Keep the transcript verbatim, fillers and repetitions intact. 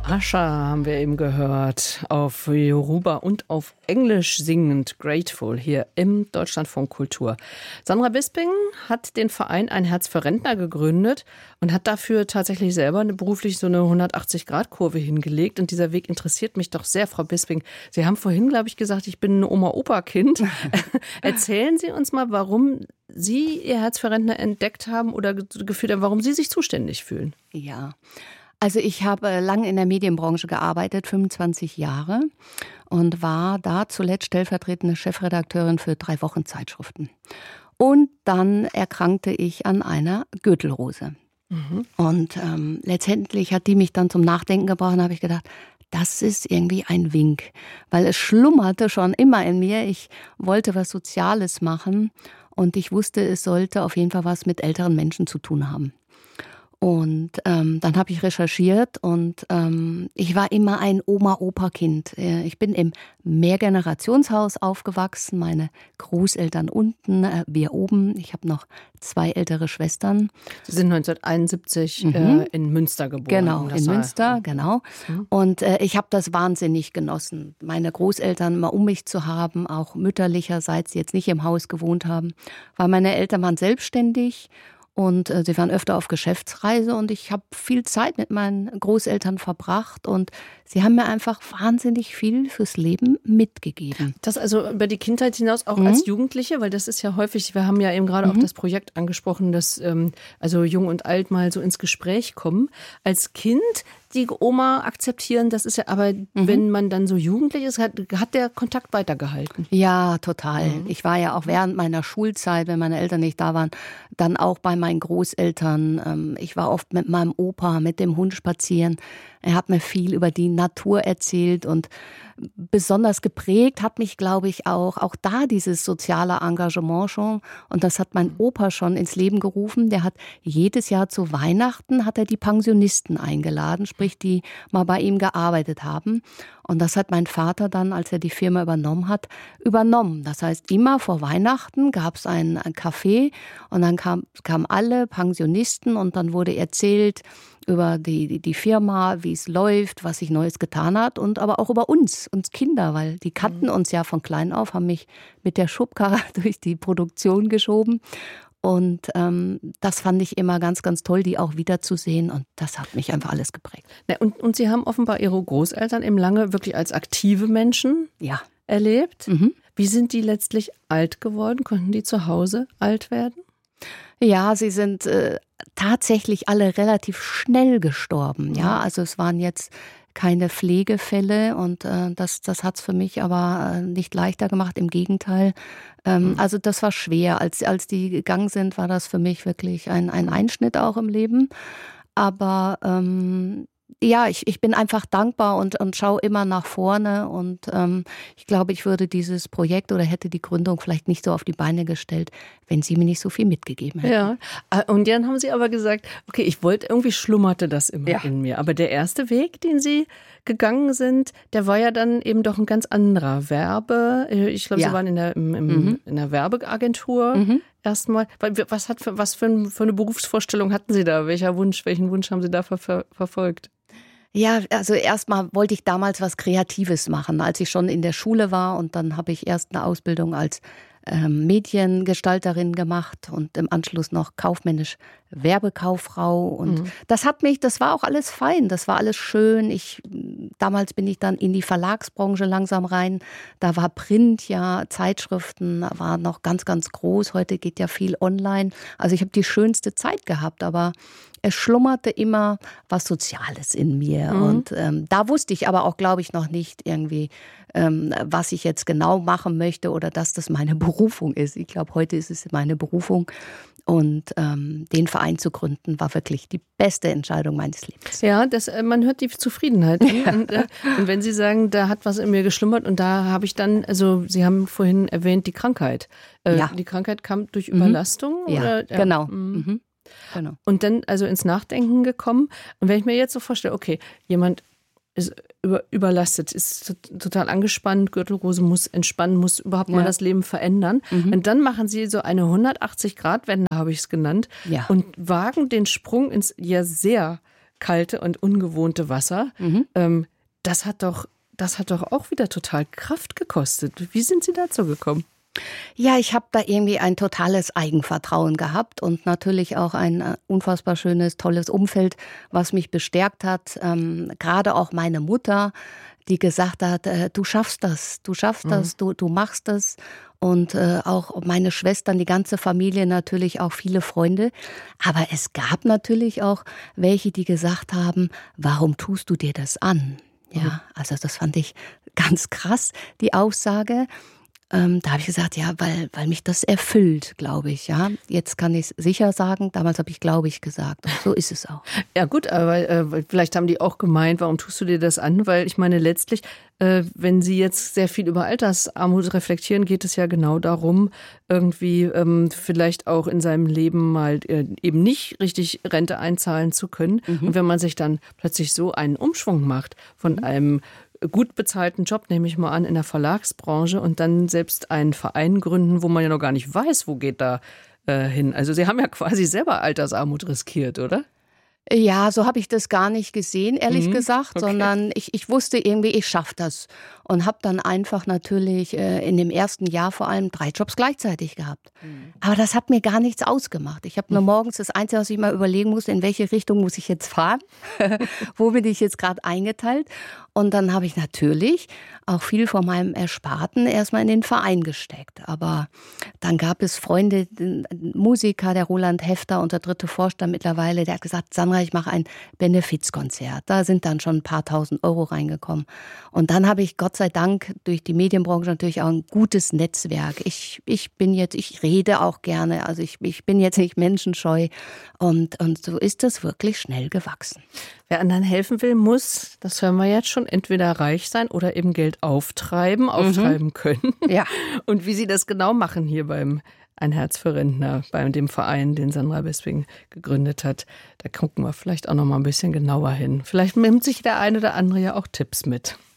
Asha haben wir eben gehört, auf Yoruba und auf Englisch singend Grateful hier im Deutschlandfunk Kultur. Sandra Bisping hat den Verein Ein Herz für Rentner gegründet und hat dafür tatsächlich selber eine, beruflich so eine hundertachtzig-Grad-Kurve hingelegt. Und dieser Weg interessiert mich doch sehr, Frau Bisping. Sie haben vorhin, glaube ich, gesagt, ich bin ein Oma-Opa-Kind. Erzählen Sie uns mal, warum Sie Ihr Herz für Rentner entdeckt haben oder gefühlt haben, warum Sie sich zuständig fühlen. Ja, also ich habe lange in der Medienbranche gearbeitet, fünfundzwanzig Jahre, und war da zuletzt stellvertretende Chefredakteurin für drei Wochen Zeitschriften. Und dann erkrankte ich an einer Gürtelrose. Mhm. Und ähm, letztendlich hat die mich dann zum Nachdenken gebracht und habe ich gedacht, das ist irgendwie ein Wink, weil es schlummerte schon immer in mir. Ich wollte was Soziales machen und ich wusste, es sollte auf jeden Fall was mit älteren Menschen zu tun haben. Und ähm, dann habe ich recherchiert und ähm, ich war immer ein Oma-Opa-Kind. Ich bin im Mehrgenerationshaus aufgewachsen, meine Großeltern unten, äh, wir oben. Ich habe noch zwei ältere Schwestern. Sie sind neunzehnhunderteinundsiebzig mhm. äh, in Münster geboren. Genau, in Münster, war, genau. Mhm. Und äh, ich habe das wahnsinnig genossen, meine Großeltern mal um mich zu haben, auch mütterlicherseits, die jetzt nicht im Haus gewohnt haben, weil meine Eltern waren selbstständig. Und äh, sie waren öfter auf Geschäftsreise und ich habe viel Zeit mit meinen Großeltern verbracht und sie haben mir einfach wahnsinnig viel fürs Leben mitgegeben. Das also über die Kindheit hinaus auch mhm. als Jugendliche, weil das ist ja häufig, wir haben ja eben gerade mhm. auch das Projekt angesprochen, dass ähm, also Jung und Alt mal so ins Gespräch kommen. Als Kind die Oma akzeptieren, das ist ja, aber mhm. wenn man dann so jugendlich ist, hat, hat der Kontakt weitergehalten? Ja, total. Mhm. Ich war ja auch während meiner Schulzeit, wenn meine Eltern nicht da waren, dann auch bei meinen Großeltern. Ich war oft mit meinem Opa, mit dem Hund spazieren. Er hat mir viel über die Natur erzählt und besonders geprägt hat mich, glaube ich, auch, auch da dieses soziale Engagement schon. Und das hat mein Opa schon ins Leben gerufen. Der hat jedes Jahr zu Weihnachten hat er die Pensionisten eingeladen, sprich, die mal bei ihm gearbeitet haben. Und das hat mein Vater dann, als er die Firma übernommen hat, übernommen. Das heißt, immer vor Weihnachten gab es ein, ein Café und dann kam, kamen alle Pensionisten und dann wurde erzählt über die, die, die Firma, wie es läuft, was sich Neues getan hat und aber auch über uns, uns Kinder, weil die kannten uns ja von klein auf, haben mich mit der Schubkarre durch die Produktion geschoben. Und ähm, das fand ich immer ganz, ganz toll, die auch wiederzusehen. Und das hat mich einfach alles geprägt. Ja, und, und Sie haben offenbar Ihre Großeltern eben lange wirklich als aktive Menschen ja. erlebt. Mhm. Wie sind die letztlich alt geworden? Konnten die zu Hause alt werden? Ja, sie sind äh, tatsächlich alle relativ schnell gestorben. Ja, also es waren jetzt keine Pflegefälle und äh, das, das hat es für mich aber äh, nicht leichter gemacht, im Gegenteil. Ähm, mhm. Also das war schwer. Als, als die gegangen sind, war das für mich wirklich ein, ein Einschnitt auch im Leben. Aber ähm, ja, ich, ich bin einfach dankbar und, und schaue immer nach vorne und ähm, ich glaube, ich würde dieses Projekt oder hätte die Gründung vielleicht nicht so auf die Beine gestellt, wenn Sie mir nicht so viel mitgegeben hätten. Ja, und dann haben Sie aber gesagt, okay, ich wollte, irgendwie schlummerte das immer ja. in mir, aber der erste Weg, den Sie gegangen sind, der war ja dann eben doch ein ganz anderer. Werbe, ich glaube, ja. Sie waren in der, im, im, mhm. in der Werbeagentur mhm. erstmal. Was, hat für, was für, ein, für eine Berufsvorstellung hatten Sie da? Welcher Wunsch, welchen Wunsch haben Sie da ver, verfolgt? Ja, also erstmal wollte ich damals was Kreatives machen, als ich schon in der Schule war und dann habe ich erst eine Ausbildung als ähm, Mediengestalterin gemacht und im Anschluss noch kaufmännisch Werbekauffrau und mhm. das hat mich, das war auch alles fein, das war alles schön. Ich, damals bin ich dann in die Verlagsbranche langsam rein, da war Print, ja, Zeitschriften, war noch ganz, ganz groß, heute geht ja viel online, also ich habe die schönste Zeit gehabt, aber es schlummerte immer was Soziales in mir mhm. und ähm, da wusste ich aber auch, glaube ich, noch nicht irgendwie, ähm, was ich jetzt genau machen möchte oder dass das meine Berufung ist. Ich glaube, heute ist es meine Berufung und ähm, den Verein zu gründen, war wirklich die beste Entscheidung meines Lebens. Ja, das, man hört die Zufriedenheit. Ja. Und, äh, und wenn Sie sagen, da hat was in mir geschlummert und da habe ich dann, also Sie haben vorhin erwähnt, die Krankheit. Äh, ja. Die Krankheit kam durch Überlastung? Ja, oder? Ja, genau. Mhm. Genau. Und dann also ins Nachdenken gekommen. Und wenn ich mir jetzt so vorstelle, okay, jemand ist über, überlastet, ist total angespannt, Gürtelrose muss entspannen, muss überhaupt ja. mal das Leben verändern. Mhm. Und dann machen Sie so eine hundertachtzig Grad Wende, habe ich es genannt, ja. und wagen den Sprung ins ja sehr kalte und ungewohnte Wasser. Mhm. Ähm, das hat doch, das hat doch auch wieder total Kraft gekostet. Wie sind Sie dazu gekommen? Ja, ich habe da irgendwie ein totales Eigenvertrauen gehabt und natürlich auch ein unfassbar schönes, tolles Umfeld, was mich bestärkt hat. Ähm, gerade auch meine Mutter, die gesagt hat, äh, du schaffst das, du schaffst mhm. das, du, du machst das. Und äh, auch meine Schwestern, die ganze Familie, natürlich auch viele Freunde. Aber es gab natürlich auch welche, die gesagt haben, warum tust du dir das an? Ja, mhm. also das fand ich ganz krass, die Aussage. Ähm, da habe ich gesagt, ja, weil, weil mich das erfüllt, glaube ich. Ja, jetzt kann ich es sicher sagen. Damals habe ich, glaube ich, gesagt. Und so ist es auch. Ja gut, aber äh, vielleicht haben die auch gemeint, warum tust du dir das an? Weil ich meine, letztlich, äh, wenn Sie jetzt sehr viel über Altersarmut reflektieren, geht es ja genau darum, irgendwie ähm, vielleicht auch in seinem Leben mal äh, eben nicht richtig Rente einzahlen zu können. Mhm. Und wenn man sich dann plötzlich so einen Umschwung macht von mhm. einem gut bezahlten Job, nehme ich mal an, in der Verlagsbranche und dann selbst einen Verein gründen, wo man ja noch gar nicht weiß, wo geht da äh, hin. Also Sie haben ja quasi selber Altersarmut riskiert, oder? Ja, so habe ich das gar nicht gesehen, ehrlich mhm, gesagt, okay. sondern ich, ich wusste irgendwie, ich schaffe das. Und habe dann einfach natürlich äh, in dem ersten Jahr vor allem drei Jobs gleichzeitig gehabt. Mhm. Aber das hat mir gar nichts ausgemacht. Ich habe nur morgens das Einzige, was ich mal überlegen musste, in welche Richtung muss ich jetzt fahren? Wo bin ich jetzt gerade eingeteilt? Und dann habe ich natürlich auch viel von meinem Ersparten erstmal in den Verein gesteckt. Aber dann gab es Freunde, Musiker, der Roland Hefter, unser dritter Vorstand mittlerweile, der hat gesagt, Sandra, ich mache ein Benefizkonzert. Da sind dann schon ein paar tausend Euro reingekommen. Und dann habe ich Gott sei Dank durch die Medienbranche natürlich auch ein gutes Netzwerk. Ich, ich bin jetzt, ich rede auch gerne, also ich, ich bin jetzt nicht menschenscheu. Und, und so ist das wirklich schnell gewachsen. Wer anderen helfen will, muss, das hören wir jetzt schon, entweder reich sein oder eben Geld auftreiben, auftreiben mhm. können. Ja. Und wie Sie das genau machen hier beim Ein Herz für Rentner, bei dem Verein, den Sandra Bisping gegründet hat, da gucken wir vielleicht auch noch mal ein bisschen genauer hin. Vielleicht nimmt sich der eine oder andere ja auch Tipps mit.